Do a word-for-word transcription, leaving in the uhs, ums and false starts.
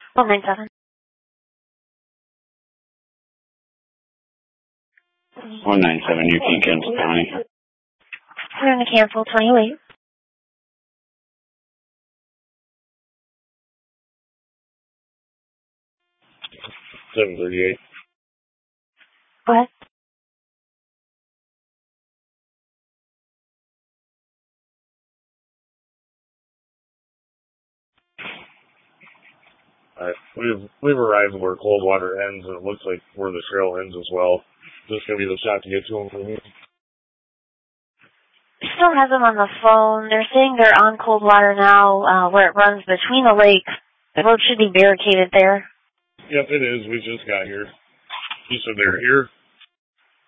one nine seven. one nine seven, you can cancel County. We're going to cancel twenty-eight. seven thirty-eight. Go ahead. Alright, we've, we've arrived where Coldwater ends, and it looks like where the trail ends as well. This is going to be the shot to get to them from here. Still has them on the phone. They're saying they're on Coldwater now, uh, where it runs between the lakes. The road should be barricaded there. Yep, it is. We just got here. You said they're here?